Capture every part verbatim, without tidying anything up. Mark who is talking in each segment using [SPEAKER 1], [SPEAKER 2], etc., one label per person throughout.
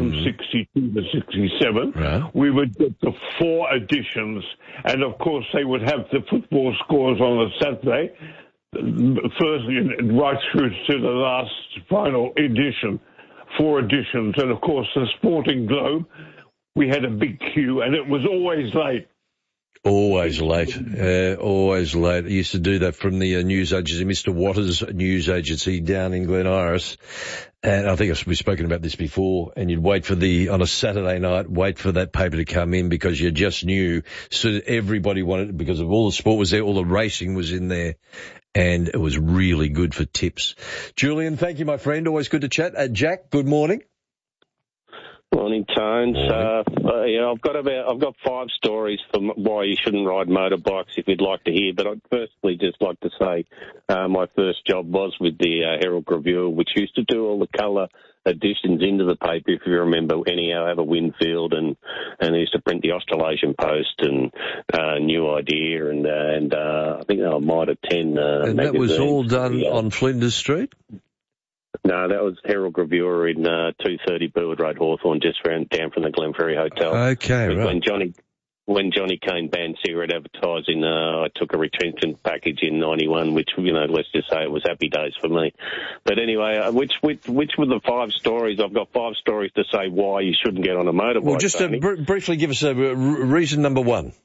[SPEAKER 1] from mm. sixty-two to sixty-seven,
[SPEAKER 2] right.
[SPEAKER 1] we would get the four editions, and of course they would have the football scores on a Saturday, first right through to the last final edition, four editions, and of course the Sporting Globe, we had a big queue, and it was always late.
[SPEAKER 2] Always late, uh, always late. I used to do that from the uh, news agency, Mister Waters news agency down in Glen Iris. And I think we've spoken about this before, and you'd wait for the, on a Saturday night, wait for that paper to come in because you just knew, so everybody wanted it because of all the sport was there, all the racing was in there, and it was really good for tips. Julian, thank you, my friend. Always good to chat. Uh, Jack, good morning.
[SPEAKER 3] Morning, Tones. Uh, uh, you know, I've got about I've got five stories for why you shouldn't ride motorbikes if you'd like to hear. But I'd firstly just like to say uh, my first job was with the uh, Herald Reviewer, which used to do all the colour additions into the paper. If you remember, anyhow, have a Winfield, and and they used to print the Australasian Post and uh, New Idea, and uh, and uh, I think they were Mitre ten. Uh,
[SPEAKER 2] and that was all done yeah. on Flinders Street.
[SPEAKER 3] No, that was Herald Reviewer in uh, two thirty Burwood Road, Hawthorn, just around down from the Glenferrie Hotel.
[SPEAKER 2] Okay, right.
[SPEAKER 3] When Johnny when Johnny Kane banned cigarette advertising, uh, I took a retention package in ninety-one, which, you know, let's just say it was happy days for me. But anyway, uh, which, which which were the five stories? I've got five stories to say why you shouldn't get on a motorbike.
[SPEAKER 2] Well, just uh, br- briefly give us a r- reason number one.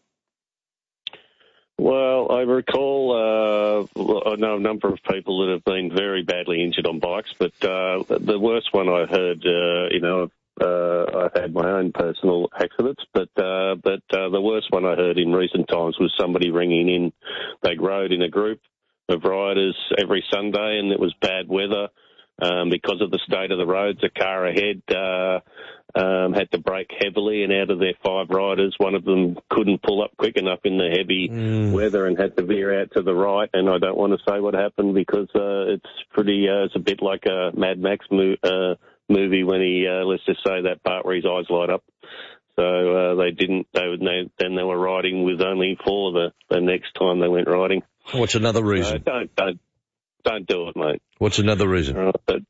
[SPEAKER 3] Well, I recall uh, I know a number of people that have been very badly injured on bikes, but uh, the worst one I heard, uh, you know, uh, I've had my own personal accidents, but uh, but uh, the worst one I heard in recent times was somebody ringing in. They rode in a group of riders every Sunday, and it was bad weather. Um, because of the state of the roads, a car ahead uh, um, had to brake heavily, and out of their five riders, one of them couldn't pull up quick enough in the heavy mm. weather and had to veer out to the right. And I don't want to say what happened because uh, it's pretty, uh, it's a bit like a Mad Max mo- uh, movie when he, uh, let's just say that part where his eyes light up. So uh, they didn't, they would, they, then they were riding with only four the, the next time they went riding.
[SPEAKER 2] What's another reason?
[SPEAKER 3] Uh, don't, don't. Don't do it, mate.
[SPEAKER 2] What's another reason?
[SPEAKER 3] Right, but,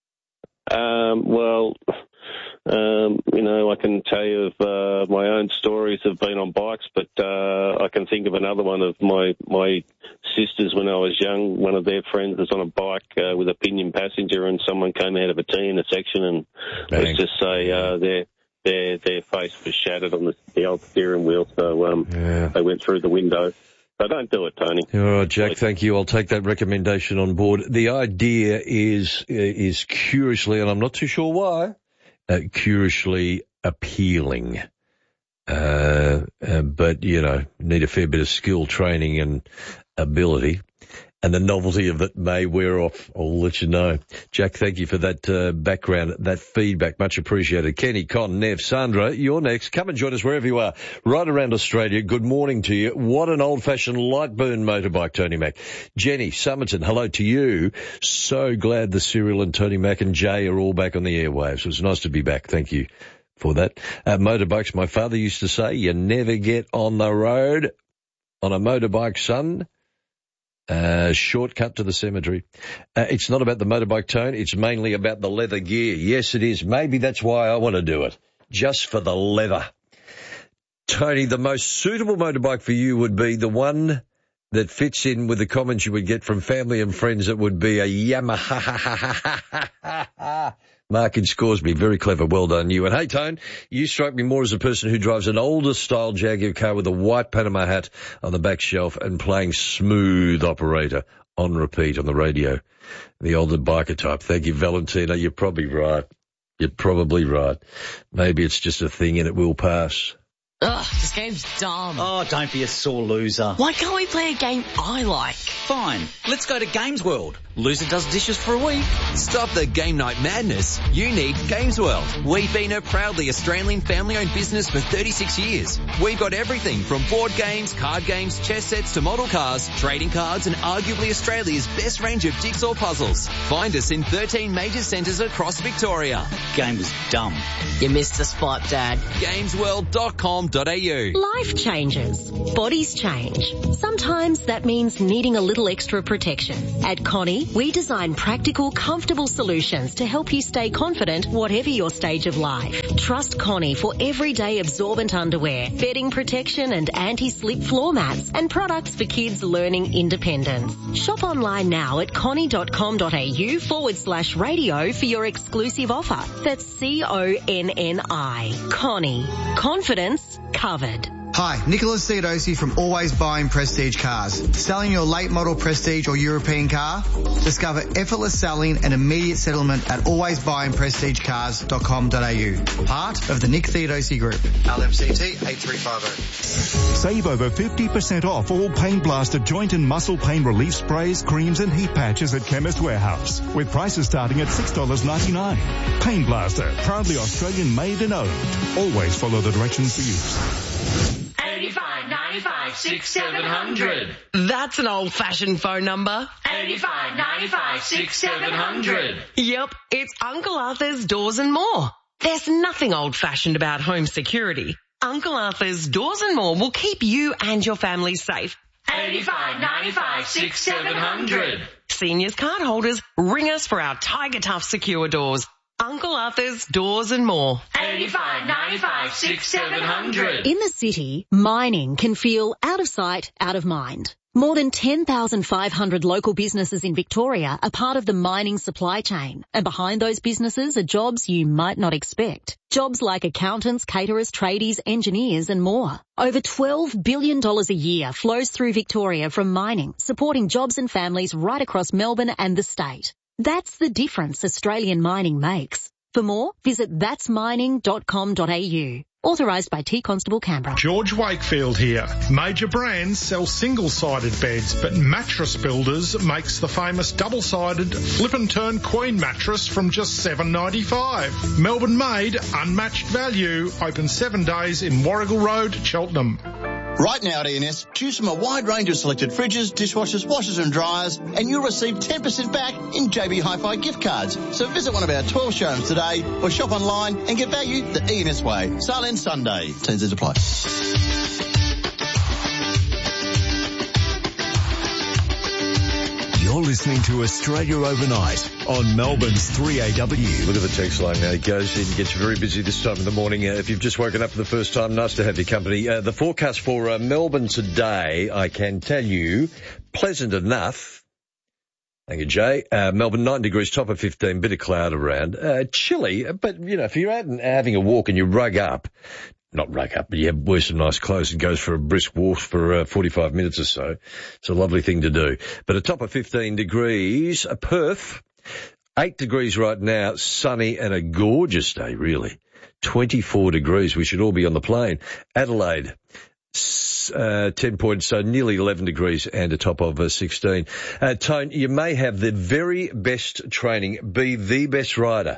[SPEAKER 3] um, well, um, you know, I can tell you of uh, my own stories have been on bikes, but uh, I can think of another one of my my sisters when I was young. One of their friends was on a bike uh, with a pinion passenger, and someone came out of a T intersection, and Bang. let's just say uh, their their their face was shattered on the, the old steering wheel, so um, yeah. they went through the window. So don't do it, Tony.
[SPEAKER 2] All right, Jack, thank you. I'll take that recommendation on board. The idea is is curiously, and I'm not too sure why, uh, curiously appealing. Uh, uh, but, you know, need a fair bit of skill, training and ability. And the novelty of it may wear off. I'll let you know. Jack, thank you for that uh, background, that feedback. Much appreciated. Kenny, Con, Nev, Sandra, you're next. Come and join us wherever you are, right around Australia. Good morning to you. What an old-fashioned light-burn motorbike, Tony Mac. Jenny, Somerton, hello to you. So glad the Cyril and Tony Mac and Jay are all back on the airwaves. It was nice to be back. Thank you for that. Uh, motorbikes, my father used to say, you never get on the road on a motorbike, son. Uh, shortcut to the cemetery. Uh, it's not about the motorbike, Tone. It's mainly about the leather gear. Yes, it is. Maybe that's why I want to do it. Just for the leather. Tony, the most suitable motorbike for you would be the one that fits in with the comments you would get from family and friends. It would be a Yamaha. Mark in Scoresby, very clever. Well done, you. And hey, Tone, you strike me more as a person who drives an older style Jaguar car with a white Panama hat on the back shelf and playing Smooth Operator on repeat on the radio. The older biker type. Thank you, Valentina. You're probably right. You're probably right. Maybe it's just a thing and it will pass.
[SPEAKER 4] Ugh, this game's dumb.
[SPEAKER 5] Oh, don't be a sore loser.
[SPEAKER 4] Why can't we play a game I like?
[SPEAKER 5] Fine, let's go to Games World. Loser does dishes for a week.
[SPEAKER 6] Stop the game night madness. You need Games World. We've been a proudly Australian family-owned business for thirty-six years. We've got everything from board games, card games, chess sets to model cars, trading cards and arguably Australia's best range of jigsaw puzzles. Find us in thirteen major centres across Victoria.
[SPEAKER 5] Game was dumb.
[SPEAKER 4] You missed the spot, Dad.
[SPEAKER 6] games world dot com dot a u.
[SPEAKER 7] Life changes. Bodies change. Sometimes that means needing a little extra protection. At Connie, we design practical, comfortable solutions to help you stay confident whatever your stage of life. Trust Connie for everyday absorbent underwear, bedding protection and anti-slip floor mats, and products for kids learning independence. Shop online now at connie.com.au forward slash radio for your exclusive offer. That's C O N N I. Connie. Confidence covered.
[SPEAKER 8] Hi, Nicholas Theodosi from Always Buying Prestige Cars. Selling your late model Prestige or European car? Discover effortless selling and immediate settlement at always buying prestige cars dot com dot a u. Part of the Nick Theodosi Group. L M C T eight three five zero.
[SPEAKER 9] Save over fifty percent off all Pain Blaster joint and muscle pain relief sprays, creams and heat patches at Chemist Warehouse, with prices starting at six dollars ninety-nine. Pain Blaster, proudly Australian made and owned. Always follow the directions for use.
[SPEAKER 10] eighty-five ninety-five six seven hundred.
[SPEAKER 4] That's an old-fashioned phone number.
[SPEAKER 10] eighty-five ninety-five six seven hundred.
[SPEAKER 4] Yep, it's Uncle Arthur's Doors and More. There's nothing old-fashioned about home security. Uncle Arthur's Doors and More will keep you and your family safe.
[SPEAKER 10] eighty-five ninety-five six seven hundred.
[SPEAKER 4] Seniors card holders, ring us for our Tiger Tough secure doors. Uncle Arthur's Doors and More.
[SPEAKER 10] eighty-five ninety-five six seven hundred.
[SPEAKER 7] In the city, mining can feel out of sight, out of mind. More than ten thousand five hundred local businesses in Victoria are part of the mining supply chain, and behind those businesses are jobs you might not expect. Jobs like accountants, caterers, tradies, engineers and more. Over twelve billion dollars a year flows through Victoria from mining, supporting jobs and families right across Melbourne and the state. That's the difference Australian mining makes. For more, visit that's mining dot com dot a u. Authorised by T Constable Canberra.
[SPEAKER 11] George Wakefield here. Major brands sell single-sided beds, but Mattress Builders makes the famous double-sided flip and turn queen mattress from just seven dollars ninety-five. Melbourne made, unmatched value. Open seven days in Warrigal Road, Cheltenham.
[SPEAKER 12] Right now at E and S, choose from a wide range of selected fridges, dishwashers, washers and dryers, and you'll receive ten percent back in J B Hi-Fi gift cards. So visit one of our twelve showrooms today or shop online and get value the E and S way. Sale ends Sunday. T and Cs apply.
[SPEAKER 9] You're listening to Australia Overnight on Melbourne's three A W.
[SPEAKER 2] Look at the text line now. It goes in, gets very busy this time of the morning. Uh, if you've just woken up for the first time, nice to have your company. Uh, the forecast for uh, Melbourne today, I can tell you, pleasant enough. Thank you, Jay. Uh, Melbourne, nine degrees, top of fifteen, bit of cloud around. Uh, chilly, but, you know, if you're out and having a walk and you rug up, not rug up, but you wear some nice clothes and goes for a brisk walk for uh, forty-five minutes or so. It's a lovely thing to do. But a top of fifteen degrees, a Perth, eight degrees right now, sunny and a gorgeous day, really. twenty-four degrees, we should all be on the plane. Adelaide, uh, ten points, so nearly eleven degrees and a top of uh, sixteen. Uh, Tone, you may have the very best training, be the best rider.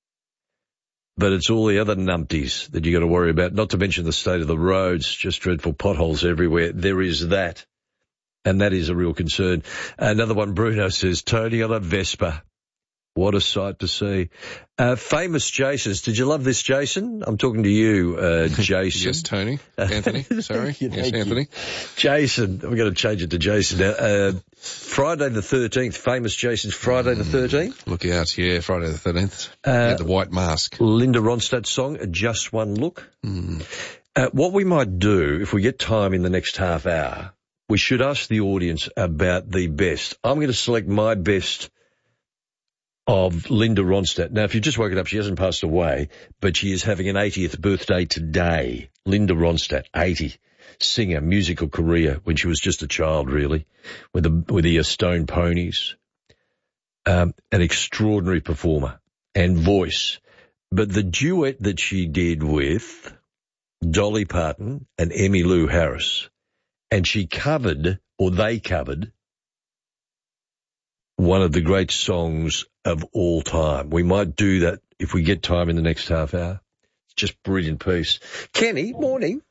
[SPEAKER 2] But it's all the other numpties that you got to worry about, not to mention the state of the roads, just dreadful potholes everywhere. There is that, and that is a real concern. Another one, Bruno says, Tony on a Vespa. What a sight to see. Uh, famous Jasons. Did you love this, Jason? I'm talking to you, uh, Jason.
[SPEAKER 13] Yes, Tony. Anthony, sorry. Yes, Anthony.
[SPEAKER 2] You. Jason. We're going to change it to Jason now. Uh, Friday the thirteenth, famous Jason's Friday the thirteenth.
[SPEAKER 13] Look out, yeah, Friday the thirteenth.
[SPEAKER 2] Uh,
[SPEAKER 13] yeah, the white mask.
[SPEAKER 2] Linda Ronstadt's song, Just One Look.
[SPEAKER 13] Mm.
[SPEAKER 2] Uh, what we might do, if we get time in the next half hour, we should ask the audience about the best. I'm going to select my best of Linda Ronstadt. Now, if you've just woken up, she hasn't passed away, but she is having an eightieth birthday today. Linda Ronstadt, eighty. Singer, musical career when she was just a child, really, with the, with the Stone Ponies. Um, an extraordinary performer and voice. But the duet that she did with Dolly Parton and Emmylou Harris, and she covered, or they covered, one of the great songs of all time. We might do that if we get time in the next half hour. It's just brilliant piece. Kenny, morning.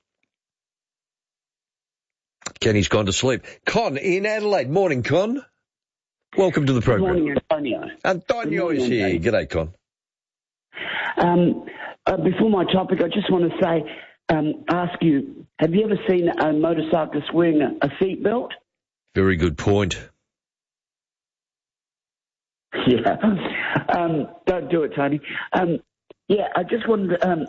[SPEAKER 2] Kenny's gone to sleep. Con in Adelaide. Morning, Con. Welcome to the program.
[SPEAKER 14] Good morning, Antonio.
[SPEAKER 2] Antonio
[SPEAKER 14] morning,
[SPEAKER 2] is here.
[SPEAKER 14] Antonio.
[SPEAKER 2] G'day, Con.
[SPEAKER 14] Um, uh, before my topic, I just want to say um, ask you, have you ever seen a motorcyclist wearing a, a seatbelt?
[SPEAKER 2] Very good point.
[SPEAKER 14] Yeah. Um, don't do it, Tony. Um, yeah, I just wanted to um,